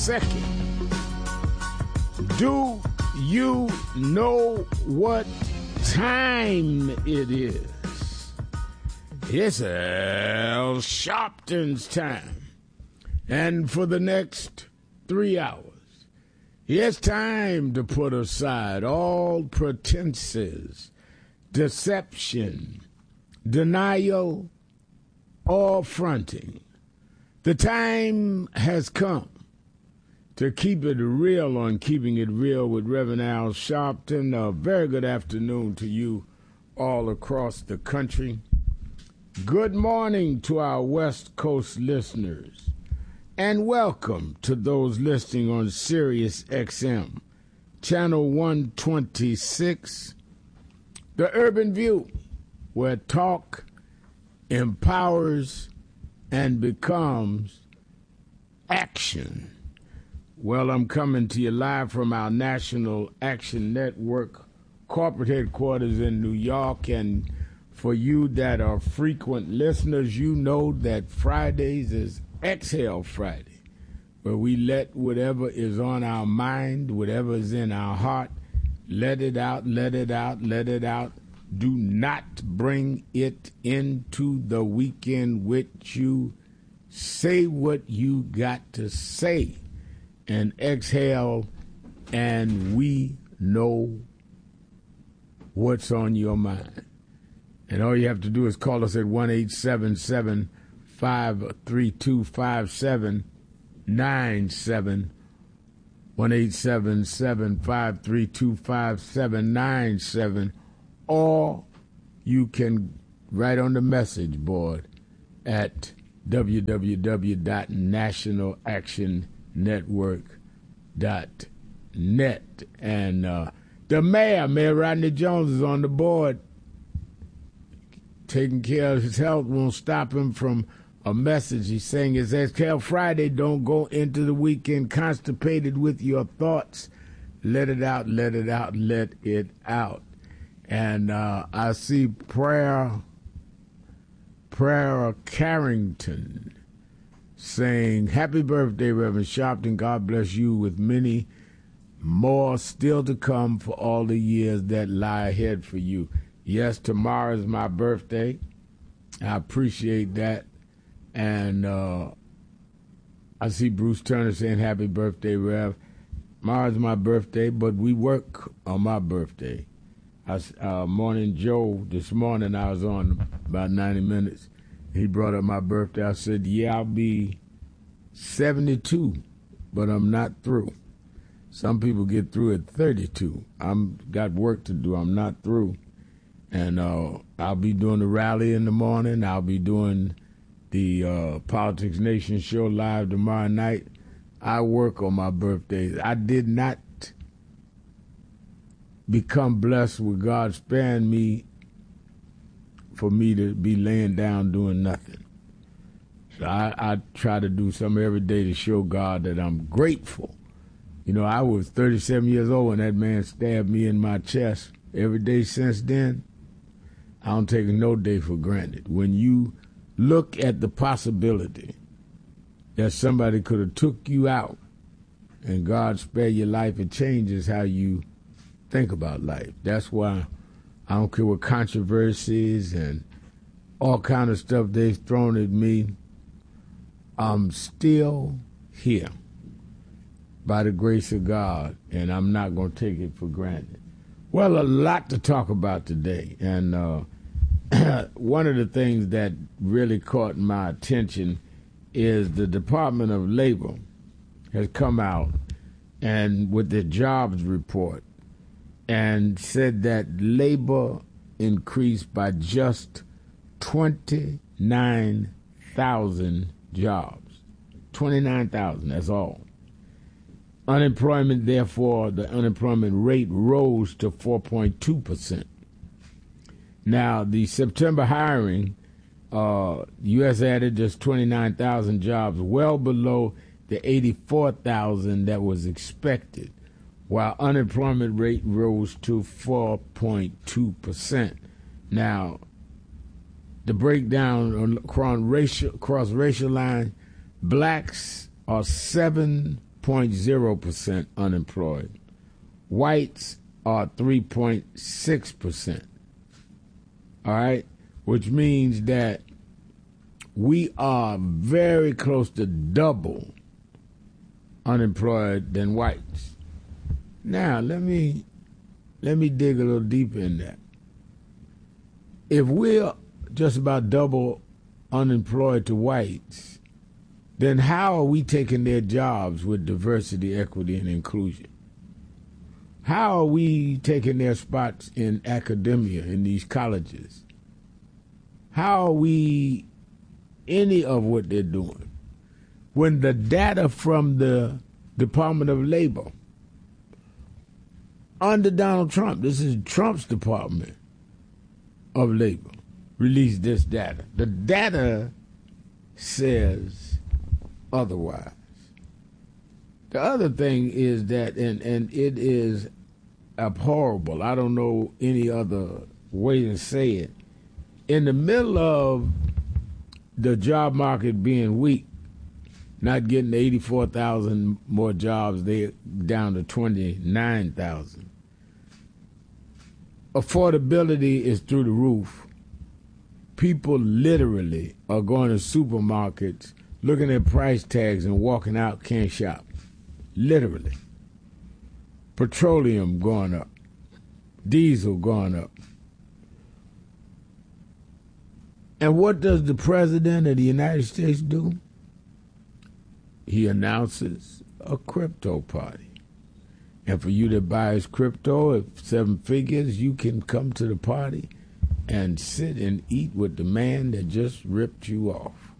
22nd. Do you know what time it is? It's Al Sharpton's time. And for the next 3 hours, it's time to put aside all pretenses, deception, denial, or fronting. The time has come to keep it real on Keeping It Real with Reverend Al Sharpton. A very good afternoon to you all across the country. Good morning to our West Coast listeners, and welcome to those listening on Sirius XM, Channel 126, The Urban View, where talk empowers and becomes action. Well, I'm coming to you live from our National Action Network corporate headquarters in New York, and for you that are frequent listeners, you know that Fridays is Exhale Friday, where we let whatever is on our mind, whatever is in our heart, let it out, let it out, let it out. Do not bring it into the weekend with you. Say what you got to say and exhale, and we know what's on your mind. And all you have to do is call us at 1-877-532-5797, 1-877-532-5797, or you can write on the message board at www.nationalactionnetwork.net. And the Mayor Rodney Jones, is on the board. Taking care of his health won't stop him from a message. He's saying it's Exhale Friday. Don't go into the weekend constipated with your thoughts. Let it out, let it out, let it out. And I see Prayer Carrington saying, happy birthday, Reverend Sharpton. God bless you with many more still to come for all the years that lie ahead for you. Yes, tomorrow is my birthday. I appreciate that. And I see Bruce Turner saying happy birthday, Rev. Tomorrow's my birthday, but we work on my birthday. Morning Joe, this morning I was on about 90 minutes. He brought up my birthday. I said, yeah, I'll be 72, but I'm not through. Some people get through at 32. I've got work to do. I'm not through. And I'll be doing the rally in the morning. I'll be doing the Politics Nation show live tomorrow night. I work on my birthdays. I did not become blessed with God sparing me for me to be laying down doing nothing. So I try to do something every day to show God that I'm grateful. You know, I was 37 years old when that man stabbed me in my chest. Every day since then, I don't take no day for granted. When you look at the possibility that somebody could have took you out and God spared your life, it changes how you think about life. That's why I don't care what controversies and all kind of stuff they've thrown at me. I'm still here by the grace of God, and I'm not going to take it for granted. Well, a lot to talk about today, and one of the things that really caught my attention is the Department of Labor has come out and with the jobs report and said that labor increased by just 29,000 jobs. 29,000, that's all. Unemployment, therefore, the unemployment rate rose to 4.2%. Now, the September hiring, U.S. added just 29,000 jobs, well below the 84,000 that was expected, while unemployment rate rose to 4.2%. Now, the breakdown across racial lines, blacks are 7 3.0% unemployed. Whites are 3.6%. All right? Which means that we are very close to double unemployed than whites. Now, let me dig a little deeper in that. If we're just about double unemployed to whites, then how are we taking their jobs with diversity, equity, and inclusion? How are we taking their spots in academia, in these colleges? How are we any of what they're doing? When the data from the Department of Labor under Donald Trump, this is Trump's Department of Labor, released this data. The data says otherwise. The other thing is that, and it is abhorrible, I don't know any other way to say it, in the middle of the job market being weak, not getting 84,000 more jobs, they're down to 29,000. Affordability is through the roof. People literally are going to supermarkets, looking at price tags and walking out, can't shop. Literally. Petroleum going up. Diesel going up. And what does the President of the United States do? He announces a crypto party. And for you that buys crypto at 7 figures, you can come to the party and sit and eat with the man that just ripped you off.